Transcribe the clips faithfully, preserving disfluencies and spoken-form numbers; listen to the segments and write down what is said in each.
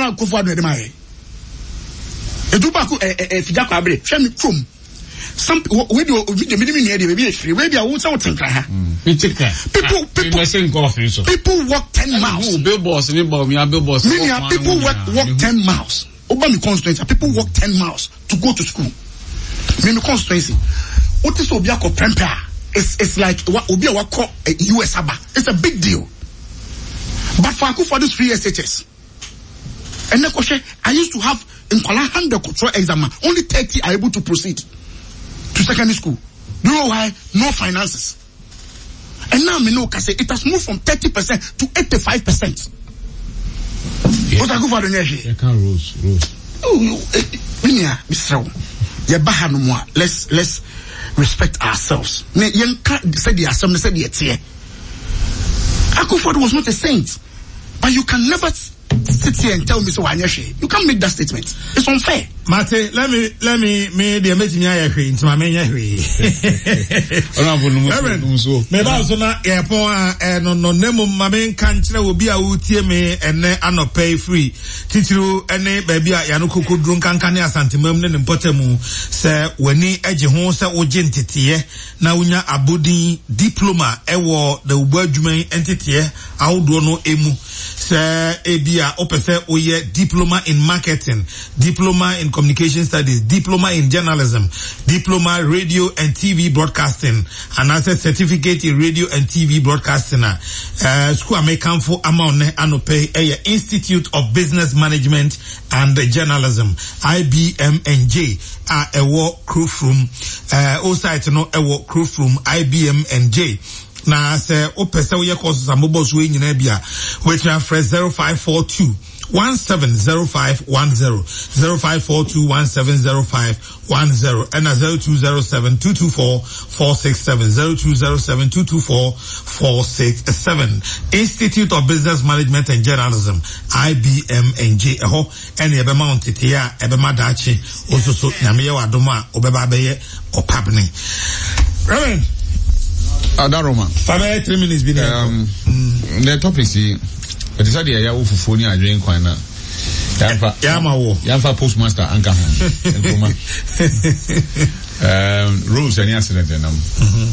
na Akufo Addo de mai edu ba ko eh fija kwa abre hwe me krom some we do video me me dey be free we dia wo say wo tenkra ha people people people walk ten miles billboards ni bo me billboards people walk walk ten miles oba me constituency people walk ten miles to go to school me me constituency what is obi akọ prempa it's it's like obi akọ U S aba it's a big deal but for Akufo Addo's free S H S and I used to have in Kuala Lumpur control exam only thirty are able to proceed to secondary school. Do you know why? No finances. And now me know say it has moved from thirty percent to eighty-five percent. What I go for the next year? You can't rose, rose. Oh, let's let's respect ourselves. Ne yen can't say the assembly said the tier. Akufo Addo was not a saint, but you can never sit here and tell me so. You can't make that statement. It's unfair. Mate, let me let me me the meeting ya hwe into my menya hwe. Me ba so na e pon a no no nemu ma me kan kire obi a wotie me ene anopai free. Titiru ene ba bia ya no kokodru nkankan ne asantemam ne mpotemu se wani age ho se oje ntetiye na unya abodin diploma ewo the ubu adwuman entitiye awdo no emu se ebia opese oye diploma in marketing, diploma in communication studies, diploma in journalism, diploma radio and T V broadcasting, and as a certificate in radio and T V broadcasting. Uh, school American for amount anope a Institute of Business Management and Journalism, I B M N J, uh, a work crew from, uh, also no a work crew from I B M N J. Na se opese we courses amobos we nyina bia which na fresh zero five four two one seven zero five one zero zero five four two one seven zero five one zero and a zero two zero seven two two four four six seven zero two zero seven two two four four six seven. Institute of Business Management and Journalism, I B M N J eho ene ebe mount titia ebe madachi ososo nyame ye wadoma obeba beye opabne. Reverend Adaroma. Five three minutes be there. Um, mm. The topic is, but it's already a yawu for phone. I drink quite now. Yamfa, Yama wo. Yamfa postmaster anka home. Um, rules and accident and um.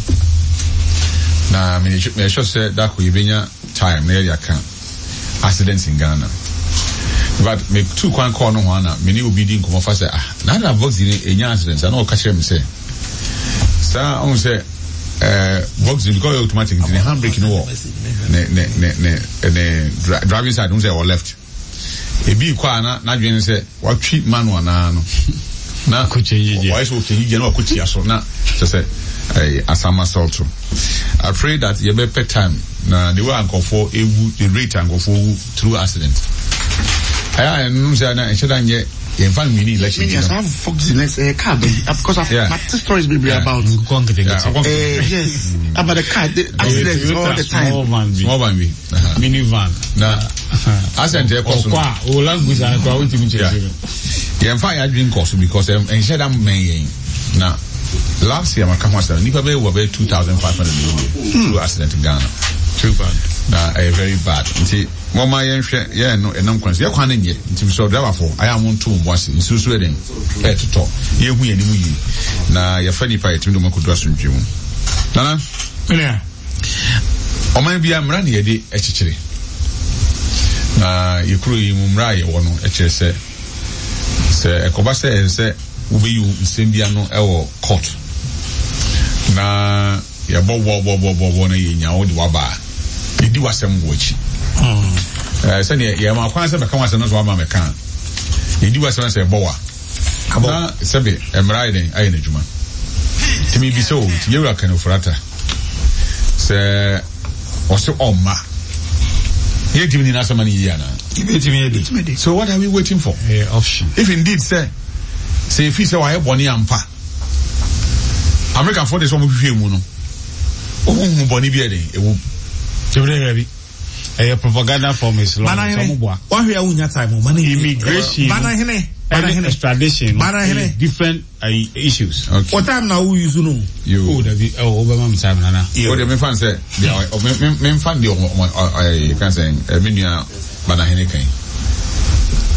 Na me me sure say that we benya time na ya kan accidents in Ghana. But me two kwan call no one na me ni obi din komo fa say ah na na box ni enya accidents na o ka kire me say. Sa on say Uh, boxing because automatic in the handbrake no war. Ne ne ne ne ne driving side don't say or left. E bi kwa na na dwen say what treat manual na no. Na ko change. Why so change je na ko tia so na say eh asama salt. I pray that you be per time na the way anko for ewu the rate anko for through accident. Aya no say na e sheda nye in fact we need election. Yes, I have foxiness uh, car because of yeah. my stories be yeah. about yeah. uh, yes mm. about the car the accidents all the time. Small van, small van, uh-huh. minivan. Nah, accident here cause. Oh, language and go into me. Yeah, in fact I drink also because um, and said I'm main now. Last year, my camera said, "Nipa be over two thousand five hundred through accident in Ghana." Too bad. Nah, uh, very bad. See, mama, yeah, no, and I'm concerned. Yeah, can't get. Until so therefore, I am on two once in Sweden. Pet to talk. Yeah, we any we. Nah, your funny pie to do my good dress in June. Nana, yeah. Or maybe I'm running a day actually. Nah, you crew mumrai or no, actually say, say a cobasa and say. Ube you Sindiano ewo court. Na ya bo bo bo bo bo bo na yenya o de waba. Idi wasem wochi. Eh se ne ya ma kwan se be kan wasem no so ma me kan. Idi wasem se bo wa. Na se be emrai den ayi na djuma. Timi bi so ti yewra kan ofrata. Se o se o ma. Ye give ni na so mani yana. So what are we waiting for? Eh option. If indeed say say if he say why boni ampa American for this one hwehwe mu no ohun boni bi e den ewu tebere rabi eh propaganda form is long some boa wa hwe awunya time man immigration bana hene bana hene extradition bana hene different uh, issues. Okay. What time now we use no you oh that be oh obama time na na o de me fan say me me fan de o I can say e me nua bana hene kan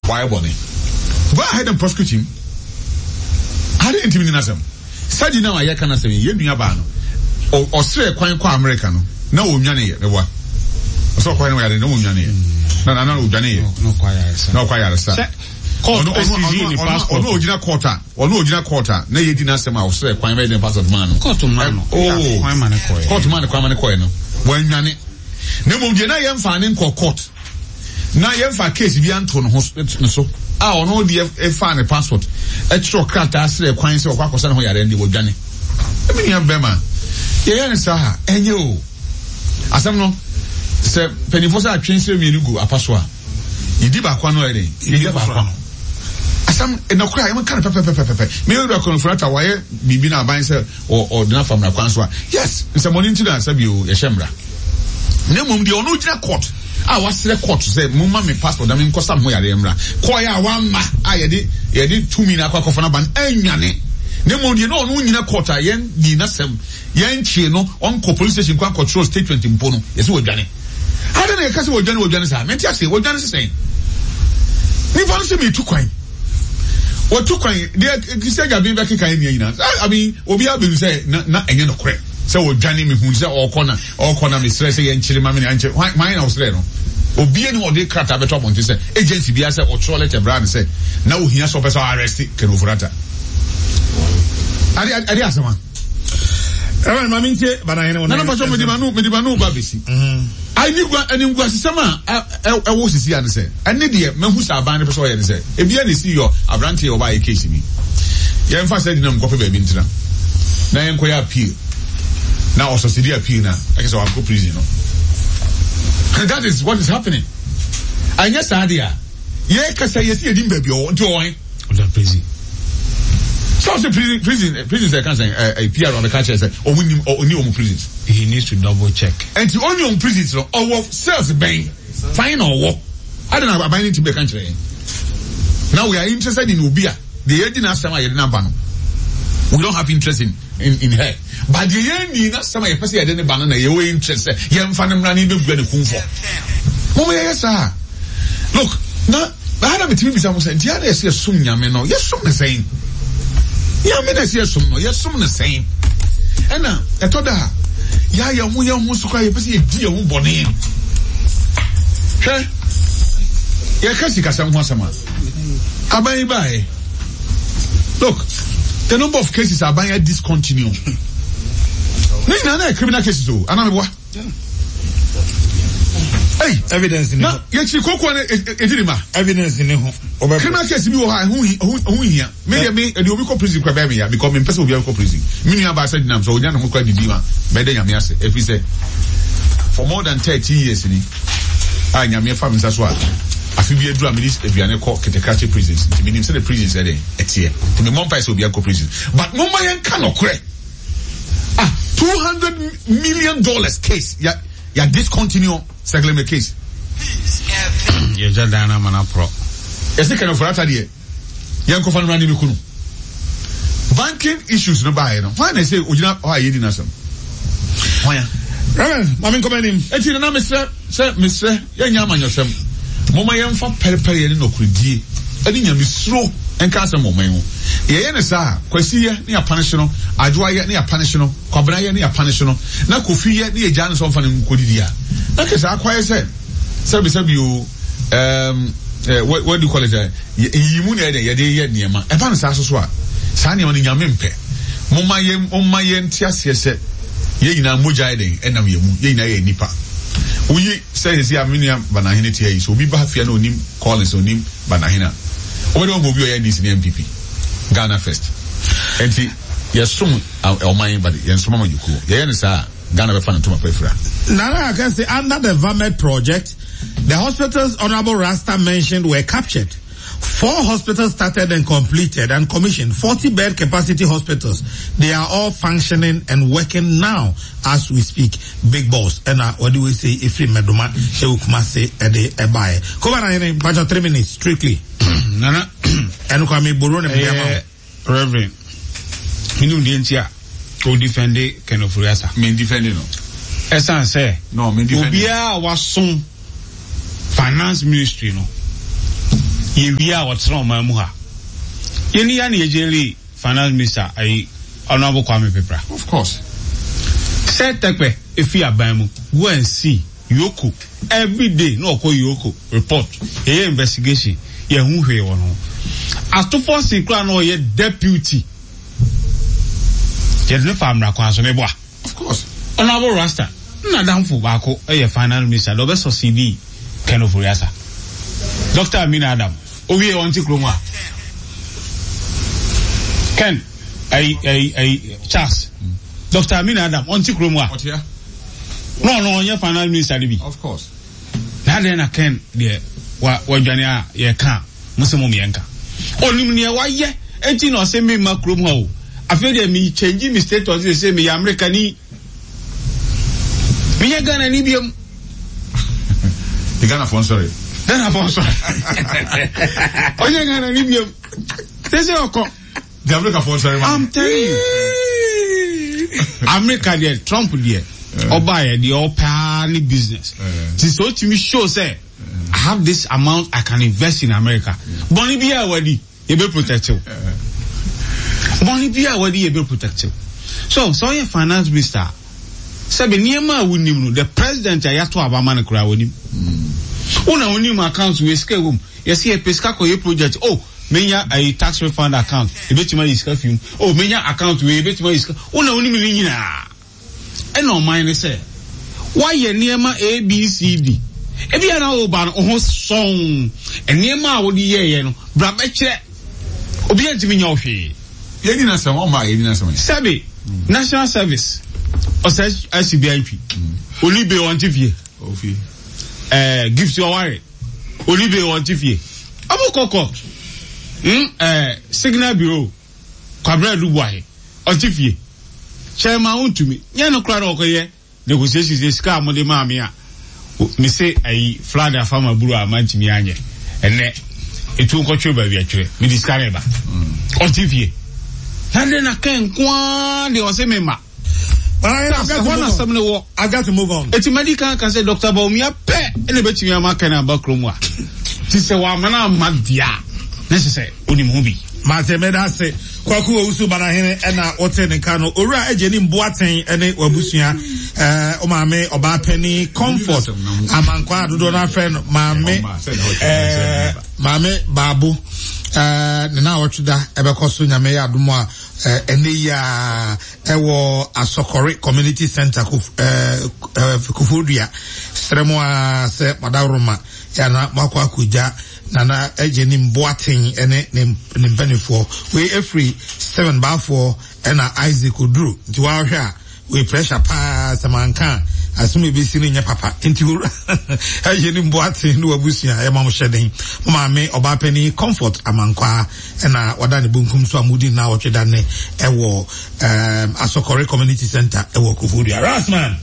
why body go ahead and prosecute him I didn't even know them said now I can say you nua ba no o sere kwan kwa America no na o nwane ye mewa so kwan ya no nwane ye na na na o dwane ye no kwa ya sa no kwa ya sa court no passport no original court o no original court na ye di na sem a o sere kwan be den passport man no court man no oh kwan man ko ye court man kwa man ko ye no wan nwane na mo die na ye mfa ne nko court na ye mfa case bi anto no so ah ono di e fa ne passport e tro krata sere kwan se o kwa kosa ne ho yare ndi wo dwane e mi yan bema ye yan sa ha enye o asam no se penifo sa atwen sere mi nugu apaso a yidi ba kwa no ere yidi ba kwa asam e na kura e kan pepe pepe pepe me yo ko frata wa ye bibi na ban se o o na fam na kwan so a yes nse money ntina sabi o ye hemra na mum de ono gina court ah wasere court say mumma me passport da me nkosa mo yare mra ko ya wa ma ah ye de ye de two million akwa kofana ban anwane ne mo de no ono nyina court a yen di na sem yen chie no on ko police station kwa control statement mpo no yesi wo dwane ada na yekase wo dwane wo dwane sa menti ase wo dwane se sen ni fa se me tu kwan wo tu kwan de kise ga bin ba kekan ni nyina I mean obi abelu say na na enye no kore se wo dwane me hu se o kona o kona me stress yen chire ma me na anche why na osre no obi eni ode krata beto monte se agency bia se o tro let brand se na o hia so person arrest kenofurata ari ari asema Ewan maminche bana hene wona na paso me di manu me di manu ba besi mhm ai ni gwa ani ngwa sisema e wo sisi ane se ene de mahu sa ban ne person ye ne se e bia ne si yo abrante o ba ye case ni ye mfa se di na mkope ba bi ntina na ye nkoya appeal na also see the appeal now like so I'm go prison no and that is what is happening and yes adia ye ka say yes ye dim baby o nti o wan the prison so the prison prison prison say can say a P R on the catch say o win o ni o prisons he needs to double check and the only on prisons no or sales ben fine or what I don't know about to be country now we are interested in Ubia the agent as sama ye na ba no we don't have interest in in in her but the yen na sama ye pese ye de ne ba no na ye we interest ye mfa ne mra ne be gua ne kunfo mo me yes ah look na ba na metimi bisa mo say dia na ye sum nyame no ye sum ne saying ya me na ye sum no ye sum ne saying ena etoda ya ya hu ya hu so kwa ye pese ye di ye hu bone hwe ye kasi kasam ho asama aban bae look the number of cases are being discontinued. No, no, no, criminal cases. Oh, I know what. Hey, evidence in the. Yes, you cook one. Evidence in the. Criminal case me who who who here. Me me and you go prison kwa baby ya because me person will be go prison. Me ni aba said nam so onya no kwa bibi ma. Me de nyame ase. If we say for more than thirty years ni. Ah nyame fa me so a. Afi bi edu amini eduane ko Ketekache prisons nti minim say the prisons there etie to me mon paise obi akọ prison but no man can okre ah two hundred million dollars case ya ya discontinue settlement case ye jadana mana pro ese kan ofrata de ye nko fanu mani mikunu banking issues no buy no why they say ojina o ayi di nasam why Reverend mami komenim eti na Mister say Mister ye nyama nyosem moma yemfa perepere ne nokredie ani nyamesuro enka asem moma hu ye ye ne sa kwasi ye ne apanish no adwoa ye ne apanish no kwabra ye ne apanish no na kofi ye ne agya ne so mfa ne nkodidi a na kesa akwaye se sabi sabi o um what what do you call it yimu ne ye de ye niema e ba ne sa so so a sa niema ne nyame mpe moma ye moma ye ntiase se ye nyina moja ye den enam ye mu ye nyina ye nipa we say is ya minia banahina tie so obi ba hafia na onim Collins onim banahina obi do obi oya dis ni M P P Ghana first enti yesum o man but yensum ma yuko ye yen sa Ghana be fa na to ma prefera Nana I can say under the Vamed project the hospitals Honorable Rasta mentioned were captured. Four hospitals started and completed and commissioned, forty bed capacity hospitals. They are all functioning and working now as we speak. Big boss. And uh, what do we say? If you meduma, she will come say a day a buy. Come on, in about three minutes, strictly. Nana, and come me borrow Reverend. You know the entire to defend the kind of Furiasa. Me defending no. Esan say no, me defending. Obia was some finance ministry no. ye wia what no ma mu ha ye ni ya na ye jeli finance minister ai honorable Kwame Pepra of course said tekpe if you aban mu go and see Yoko every day no ko Yoko report ye investigation ye hu hwe won ho atofo sikra no ye deputy ye ne famra kwa so ne boa of course honorable Rasta na damfo baako e finance minister do be succeed Ken Ofori-Atta Doctor Amina Adam owie on ti kroma Ken ai ai ai Charles mm. Doctor Amina Adam on ti kroma what here no no on your finance minister bi of course na den na Ken de wa wadwane a ye ka musemo me yanka onim ne wa ye enti no se me ma kroma o afi de me change me status say me America ni me Ghana ni biam the Ghana phone sorry Ghana phone sorry oye Ghana ni biam they say oko the America phone sorry man I'm telling you America there Trump there oba here the open business this so to me show say I have this amount I can invest in America money be awadi you be protected money be awadi you be protected so so your finance minister sabe niema wonim no the president ayato abama ne kura wonim una wonim account we scale room yes here pesca ko ye project oh menya a tax refund account e betima is curfew oh menya account we betima is una wonim ni nyina e no mind say why ye niema A B C D e bia na oba no ho song e niema a wodi ye ye no bra be kire obi antimi nya ohwe ye ni na sem o ma ye ni na sem sabe national service o say S C B I P Olibe on T V ofi eh gift your worry Olibe on T V abokoko hmm eh signal bureau kwabra dubuahe on T V chairman untumi nya no kra no koye negotiations is ka mo de ma me a me say ai flood afama buru amantimi anye ene etu ko twe ba wi atwere me discard ba on T V na de na ken kwa de o se me ma But I, I've, got to move on. I've got to move on. It's medical can say Doctor Baumia pe and bet you ma kana ba kromwa. Ti se wa mana madia. Necessary uni mubi. Ma se me da se kwaku osu bana hene na wote ne ka no owura ejeni mboaten ene wabusua eh o maame oba pani comfort amankwa dodo na friend maame eh maame babu eh na wotuda ebekoso nyame ya adomo a ene ya ewo Asokore community center ku eh Kufodua seremo a se madaroma ya na makwa kuja nana ejeni mboaten ene ne mpanifo we every seven by four ena Isaac Oduru nti wa hwa we pressure pa samanka asumi bi sini nya papa nti ejeni mboaten no wabusia e mam hyeden mama me obapani comfort amankwa ena wadane bunkum so amudi na wotweda ne ewo um Asokore community center ewo Kufodua Rasman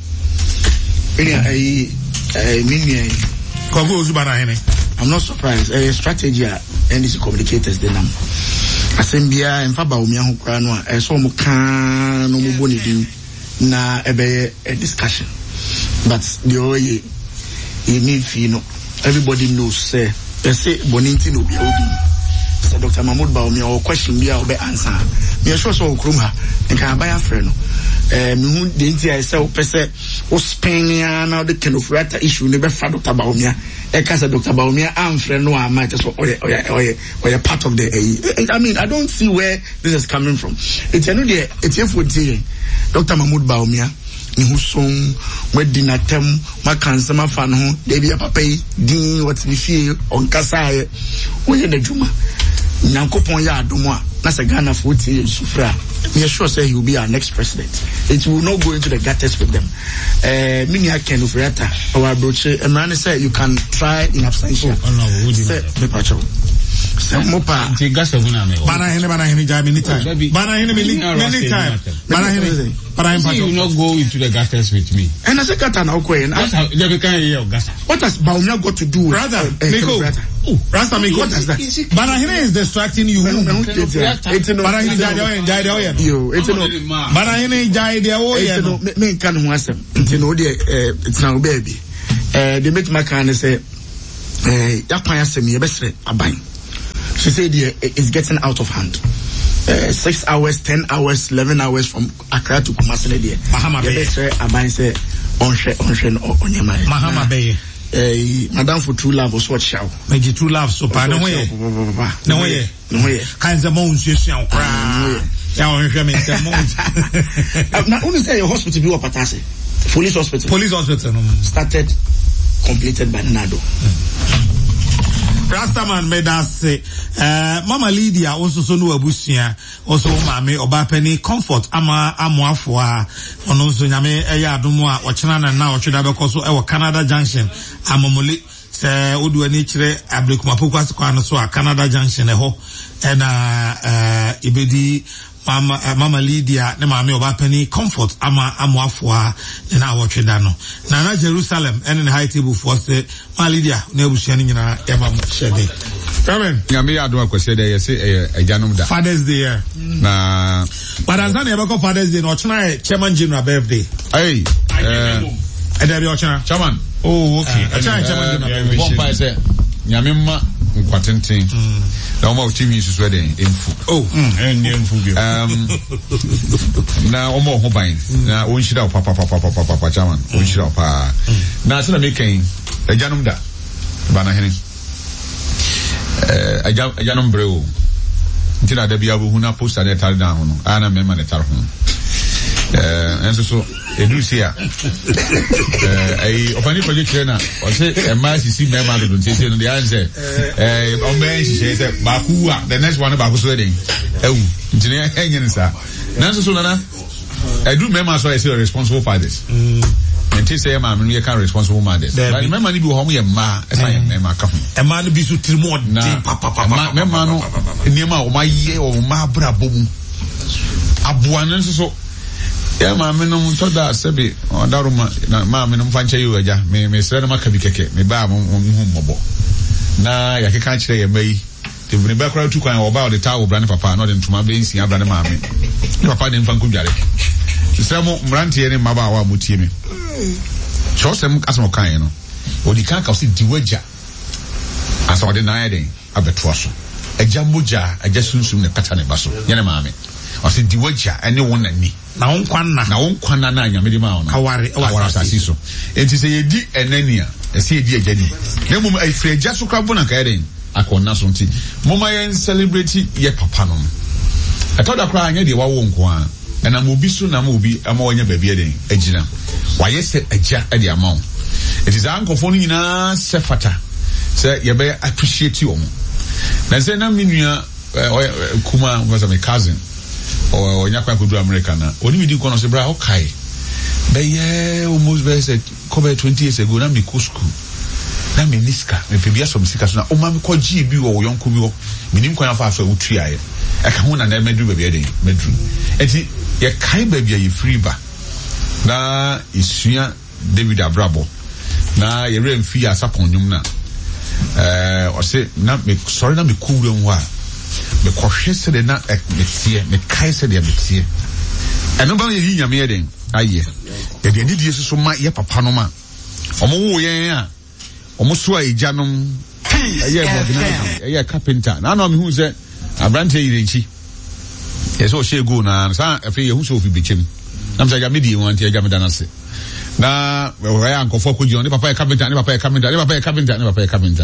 eni ai eh minye kwago uzubana hene. I'm not surprised. A uh, strategy uh, N D C communicators the name. Asembia en fa ba omi ahun kwa no e so mo kan no mo boni din na ebe a discussion. But the oye e mean fi no everybody knows say they say boninti no be obi. So Doctor Mahmoud Baumia or question bia obe answer. Me sure so okrum ha nka ba ya frɛ no. Eh me hu de nti I say o pese o Spain ya na the Ken Ofori-Atta issue ne be fa Doctor Baumia. E ka say Doctor Baumia am frɛ no am it so oye oye oye oye part of the uh, I mean I don't see where this is coming from. It's no dey it's for dey Doctor Mahmoud Baumia ni hu song wedi na tem makansa mafa no ho de bia papa yi din what ni fie on kasa ye oye na djuma nyankopon ya adomo a na se Ghana for tie sufra we are sure say he will be our next president. It will not go into the gutters with them. Uh, Mini Ken Ofori-Atta our broche a man say you can try in absentia. Oh no, we did that. Mopa ti gas evuna me bana hene bana hene ja many time bana hene many time bana hene bana hene you not go into the gutters with me and as a gata na okwe na they can hear gas. What has Baumia got to do with brother Nico Rasta Miko what is that bana hene is distracting you it's no bana hene ja ja ja ja yo it's no bana hene ja ja o ye no me kan ho asem nti no de it's na baby eh the make my can say eh yakwan asem ye besre aban She said yeah, it's getting out of hand. Uh, six hours, ten hours, eleven hours from Accra to Kumasi. There. Mahama Beye. Aban say onhwe onhwe onyema. Mahama Beye. Eh, Madam for True Love was what show. Meji True Love so pa no ye. No ye. No ye. Kan ze mo nsusu kra. Ya onhwe me nse mo. Na only say your hospital be what patase. Police hospital. Police hospital no. Started completed by Nado. Rastaman made us say, uh, Mama Lydia also so no abusia, also mame obapeni comfort ama amoafo ono so nyame eya adomwa ochina na na ochida be koso e Canada Junction amomole se odu ani kire ablekuma pokwas kwa no so a Canada Junction e ho e na uh, ibedi Mama, uh, Mama Lydia, ne mame obapeni comfort ama amoafo a na wocheda no. Na na Jerusalem and in high table for say Mama Lydia ne abusua ni nyina e ma shede. Amen. Nyame ya adom akwese dey say e ajanum da. Father's Day. Yeah. Na but anza na yebako Father's Day no ochina Chairman General birthday. Hey. Eh e dey be ochina. Chairman. Oh, okay. Ochina Chairman General. One pa say nyame ma nkwatenten. Na mo team is so dey emfu. Oh, and emfu bi. Um na omo ho ban. Na won shira papa papa papa papa Chairman. Won shira pa. Na se na me kan ajanum da. Ba na hene. Eh ajanum breo. Ntina da bia bo huna poster na tare down no. Ana me ma na tare ho. Eh enso so edusia. Eh ai ofani project trainer. O say e ma sisi me ma do ntese no the answer. Eh o me she say bakuwa the next one baku so den. Ewu ntina enye nsa. Nanso so nana edu me ma so I say responsible fathers. Mm. Enti say ma me you can responsible mothers. But remember ni bi ho mo ye ma e say me ma ka ho. E ma no bi so tirimo de papa papa. Me ma no niema o ma ye o ma bra bomu. Aboa nanso so ya ma me no to da sebi o daruma na ma me no fanche yi waja me me sere na maka bi keke me ba mo hu mmobo na ya keka kire ye mai te vini ba kra tu kwan o ba o de ta o bra ne papa no de ntuma be nsia bra ne ma me ne papa ne mfa nkudware sere mo mrante ne maba wa mutie me so sem asmo kan no o di kan ka o si di waja asa o de na ya den abeto so eja moja eja sunsum ne pata ne ba so ye ne ma me o si di waja ene won ani na wonkwanna na wonkwanna na nyame de ma ona aware aware asasi so enti se ye di enania e se ye di agani na mum ai freja so krabo na ka den akonna so nti moma ye celebrate ye papa no atoda kra anya de wawo nko a na mo bi so na mo bi ama wanya ba bi den agina waye se agya e de ama wo it is ankofo no nyina se fata se ye be appreciate wo na se na minua kuma was my cousin o nyakwa ko do America na oni mi di kono se bra okay be ye almost be say cover twenty years ago na me ko school na me niska me pe bia so sika so na o ma me ko gi bi wo yonko bi wo me nim kwan afa afa utua ye e ka ho na na medru ba bia den medru enti ye kai ba bia ye free ba na isua David Abrabo na ye re mfi asapon nyum na eh o se na me sorry na me ko wura ho a me kohwe se de na metie me kai se de metie eno ba ye nyame ye den aye ye de didie so ma ye papa no ma omo wo ye a omo so a ejanom aye organizer aye carpenter na na me hu se abrante yire nchi ye so she go na sa afi ye hu so fi bechem na msa ja medie wan tie ja medanase na we ya ankofo ko jion ne papa ye carpenter ne papa ye carpenter ne papa ye carpenter ne papa ye carpenter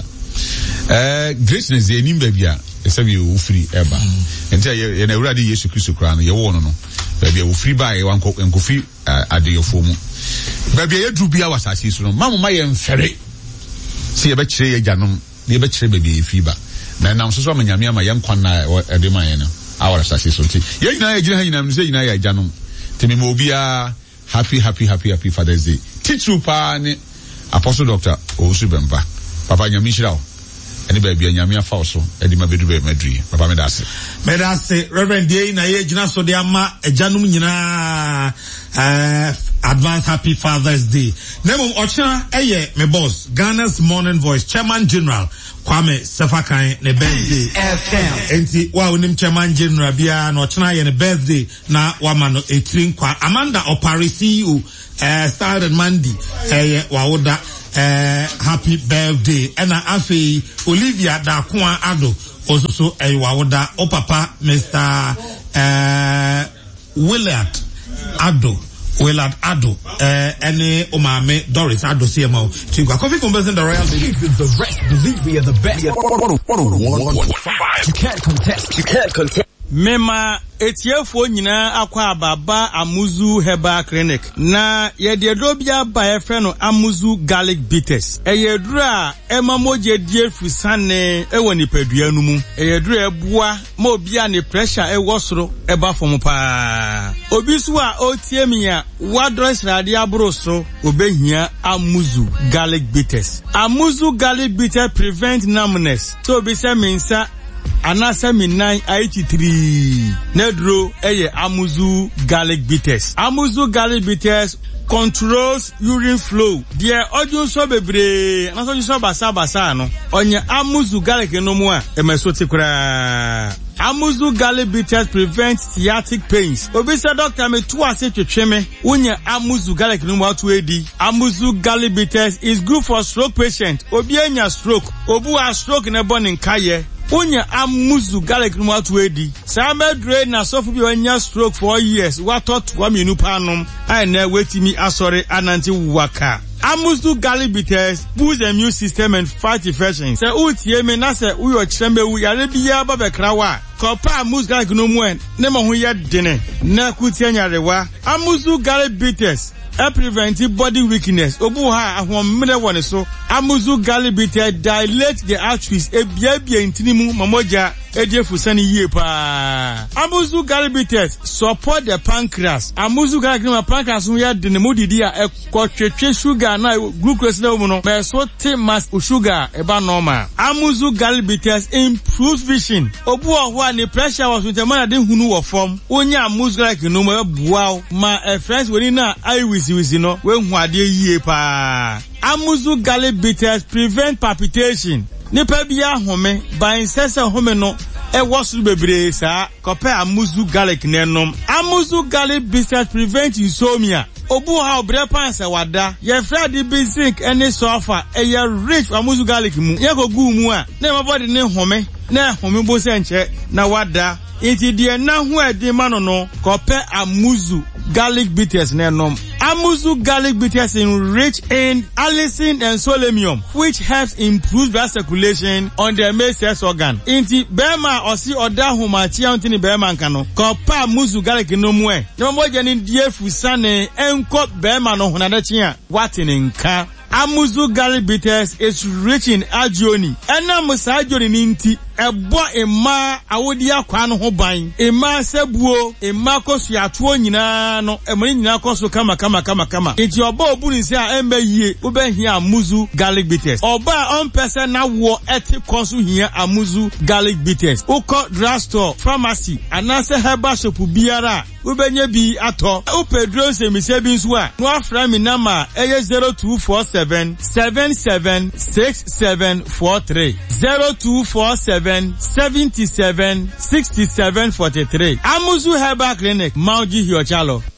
eh greatness ye nim ba bia esabi o free eba enti ye na urade Yesu Kristo kra no ye wo no no ba bia o free ba ye wan ko enkofi adeyofo mu ba bia ye dru bia wasasi so no mamu ma ye mfere se ye ba kire ye janom ye ba kire ba bia ye free ba na nam so so amanyame ama ye nkwan na e de ma ye no awara sasi so ti ye nyina ye gina nyina se nyina ye janom temi mo bia happy happy happy happy Father's Day teacher pa ne Apostle Doctor Owusu Bemba papa nyame shirawo any baby and Yamia Fauso, Eddie Mabidu Medri, Papa Medase. Medase, Reverend Day, na ye jina so de ama, e janum nyina, uh, advance happy Father's Day. Nemo Ocha, eye, me boss, Ghana's Morning Voice, Chairman General, Kwame Sefakan, ne birthday. Enti, wa unim Chairman General, bia, no chana ye ne birthday, na wamano etrin kwa, Amanda Opari C E O, uh, started Monday, eye, wawoda, Uh, happy birthday. And I afi Olivia Dakwa Ado also so Ewawoda, O Papa, Mister Uh, Willard Ado. Willard Ado, uh, any Omame Doris Ado C M O. Chingwa Coffee Conversing the Royal Baby. The rest, believe we are the best. You can't contest. You can't contest. Mema etiefo nyina akwa ababa Amuzu Herbal Clinic na yede dobia ba efe no Amuzu Garlic Bitters eyeduru a ema moje die fusane ewo nipadua no mu eyeduru ebua ma obi a ne pressure ewo soro eba fom pa obi so a otie mi a wadress rade abro so obehia Amuzu Garlic Bitters. Amuzu Garlic Bitters prevent numbness so obi se mensa anasa minan eighty-three nedro eye Amuzu Garlic Bitters. Amuzu Garlic Bitters controls urine flow. Dear ojo so bebre na so so basa basa no onye Amuzu Garlic no mu a emesoti kura. Amuzu Garlic Bitters prevent sciatic pains. Obi say doctor me two ase twetwe me unye Amuzu Garlic no mu atu edi. Amuzu Garlic Bitters is good for stroke patient. Obi anya stroke, obu a stroke na born in kaye. Unya Amuzu Garlic no mu atu edi. Sa medre na sofu bi anya stroke for years. Watot wa mienu panom ai na wetimi asore ananti waka. Amuzu Garlic Bitters boosts the immune system and fight infections. Se utie me na se uyo chembe wu yare biya ba bekra wa. Kopa Amuzu Garlic no mu en ne ma ho ye dene na kutie nyarewa. Amuzu Garlic Bitters e prevent body weakness. Obu ha ahomre woni so. Amuzu Garlic Bitters dilate the arteries e bia bia intinimu mamoja ejefu sani yie pa. Amuzu Garlic Bitters support the pancreas. Amuzu Garlic no pancreas no ya de ne modidi a ekotwetwe sugar na glucose na mu no be so te mass sugar e ba normal. Amuzu Garlic Bitters improves vision. Obu oho a ne pressure was with man de hunu wo form. Onya Amuzu Garlic no ma buaw ma e friends woni na eye wisi wisi no we hu ade yie pa. Amuzu Garlic Bitters prevent palpitation. Nipa bia home ban sese home no e wosu bebre sa kope Amuzu Garlic nenom. Amuzu Garlic Bitters prevent insomnia. Obu ha obre pansa wada ye fra di zinc any sulfur e ye rich Amuzu Garlic mu ye go gu mu a na my body ne home na home bo se nche na wada iti die na hu edi mano no kope Amuzu Garlic Bitters nenom. Amuzu Garlic Bitters enrich in allicin and selenium, which helps improve blood circulation on the male sex organ. Inti bema osi oda humachi antini bema nkano. Kopa Amuzu Garlic no mwe. Nemo moja ni die fusane enko bema no hunadachi ya watini nka. Amuzu Garlic Bitters is rich in agioni. Ena musa agioni ninti ebo ema awodi akwa no ho ban. Ema sebuo, ema kosu atuo nyina no, emani nyina kosu kama kama kama kama. Iti oba obu ni se a embe yie, ube hiya Amuzu Garlic Bitters. Oba on pese na wo eti kosu hiya Amuzu Garlic Bitters. Uko drugstore, pharmacy, anase herbal shop biara. Ube nye bi ato. Upe drone se mise binswa. Nwa fra mi nama eye zero two four seven seven seven six seven four three. zero two four seven seven seven six seven four three. Amuzu Herbal Clinic, Mauji Hiochalo.